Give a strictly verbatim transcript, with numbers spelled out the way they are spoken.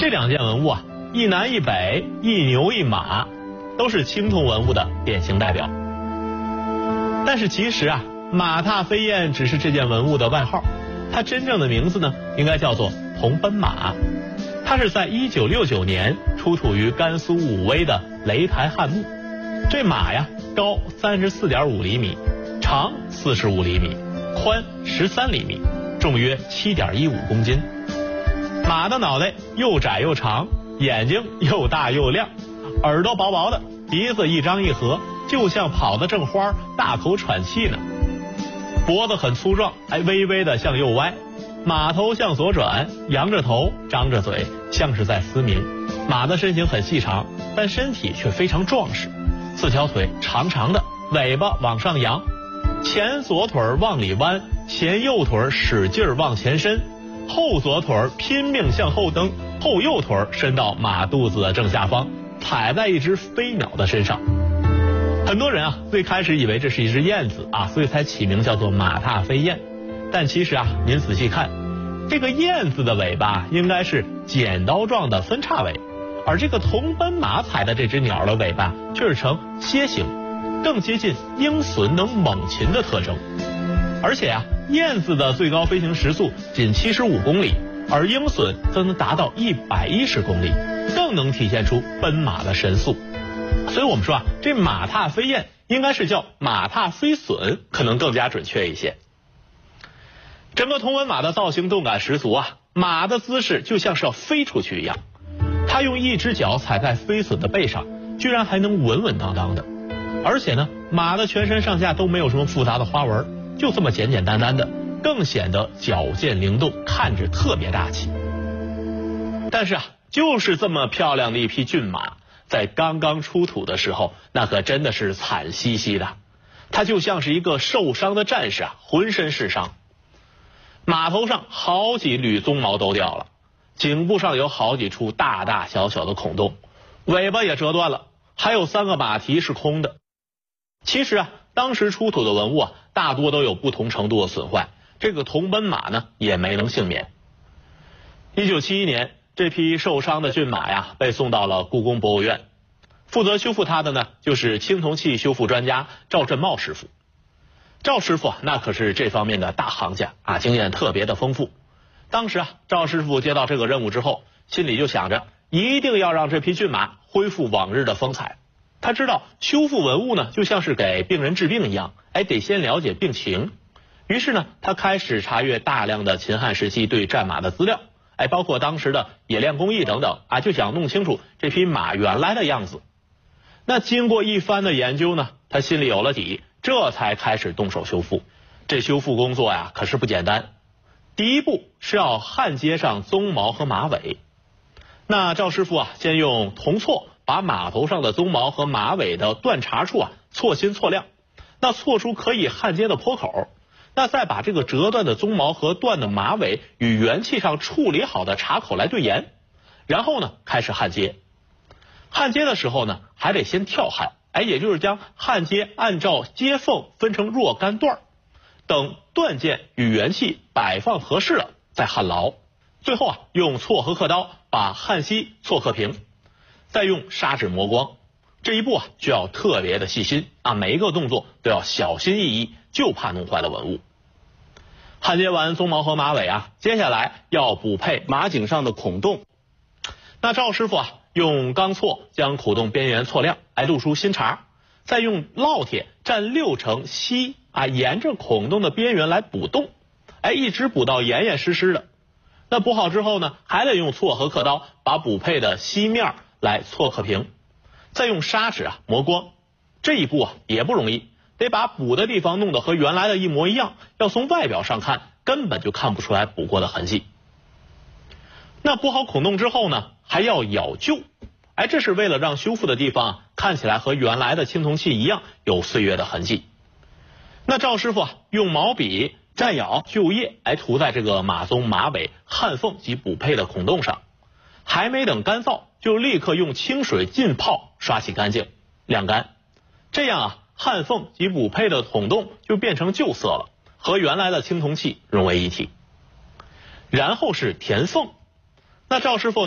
这两件文物啊，一南一北，一牛一马，都是青铜文物的典型代表。但是其实啊，马踏飞燕只是这件文物的外号，它真正的名字呢，应该叫做铜奔马。它是在一九六九年出土于甘肃武威的雷台汉墓。这马呀，高三十四点五厘米，长四十五厘米，宽十三厘米，重约七点一五公斤。马的脑袋又窄又长，眼睛又大又亮，耳朵薄薄的，鼻子一张一合，就像跑得正花，大口喘气呢。脖子很粗壮，还微微的向右歪，马头向左转，扬着头，张着嘴，像是在嘶鸣。马的身形很细长，但身体却非常壮实，四条腿长长的，尾巴往上扬，前左腿往里弯，前右腿使劲往前伸，后左腿拼命向后蹬，后右腿伸到马肚子的正下方，踩在一只飞鸟的身上。很多人啊，最开始以为这是一只燕子啊，所以才起名叫做马踏飞燕。但其实啊，您仔细看，这个燕子的尾巴应该是剪刀状的分叉尾，而这个铜奔马踩的这只鸟的尾巴却是呈楔形，更接近鹰隼能猛禽的特征。而且啊，燕子的最高飞行时速仅七十五公里，而鹰隼则能达到一百一十公里，更能体现出奔马的神速。所以我们说啊，这马踏飞燕应该是叫马踏飞隼，可能更加准确一些。整个铜奔马的造型动感十足啊，马的姿势就像是要飞出去一样，它用一只脚踩在飞隼的背上，居然还能稳稳当当的。而且呢，马的全身上下都没有什么复杂的花纹，就这么简简单单的，更显得矫健灵动，看着特别大气。但是啊，就是这么漂亮的一匹骏马，在刚刚出土的时候，那可真的是惨兮兮的。它就像是一个受伤的战士啊，浑身是伤。马头上好几缕鬃毛都掉了，颈部上有好几处大大小小的孔洞，尾巴也折断了，还有三个马蹄是空的。其实啊，当时出土的文物啊，大多都有不同程度的损坏，这个铜奔马呢，也没能幸免。一九七一年，这匹受伤的骏马呀，被送到了故宫博物院。负责修复它的呢，就是青铜器修复专家赵振茂师傅。赵师傅啊，那可是这方面的大行家啊，经验特别的丰富。当时啊，赵师傅接到这个任务之后，心里就想着一定要让这匹骏马恢复往日的风采。他知道修复文物呢，就像是给病人治病一样，哎，得先了解病情。于是呢，他开始查阅大量的秦汉时期对战马的资料，哎，包括当时的冶炼工艺等等啊，就想弄清楚这匹马原来的样子。那经过一番的研究呢，他心里有了底，这才开始动手修复。这修复工作呀，可是不简单。第一步是要焊接上鬃毛和马尾。那赵师傅啊，先用铜锉把马头上的鬃毛和马尾的断茬处啊锉新锉亮，那锉出可以焊接的坡口。那再把这个折断的鬃毛和断的马尾与元器上处理好的茬口来对沿，然后呢开始焊接。焊接的时候呢，还得先跳焊，哎，也就是将焊接按照接缝分成若干段，等断件与元器摆放合适了再焊牢。最后啊，用撮合刻刀把焊锡撮刻平，再用砂纸磨光。这一步啊，需要特别的细心啊，每一个动作都要小心翼翼，就怕弄坏了文物。焊接完鬃毛和马尾啊，接下来要补配马颈上的孔洞。那赵师傅啊，用钢锉将孔洞边缘锉亮，哎，露出新茬，再用烙铁蘸六成锡啊，沿着孔洞的边缘来补洞，哎，一直补到严严实实的。那补好之后呢，还得用撮合刻刀把补配的锡面来撮刻平，再用砂纸啊磨光。这一步啊也不容易，得把补的地方弄得和原来的一模一样，要从外表上看根本就看不出来补过的痕迹。那补好孔洞之后呢，还要咬臼，哎，这是为了让修复的地方看起来和原来的青铜器一样有岁月的痕迹。那赵师傅啊，用毛笔蘸咬臼液，哎，涂在这个马鬃马尾焊缝及补配的孔洞上，还没等干燥，就立刻用清水浸泡刷洗干净晾干。这样啊，焊缝及补配的孔洞就变成旧色了，和原来的青铜器融为一体。然后是填缝，那赵师傅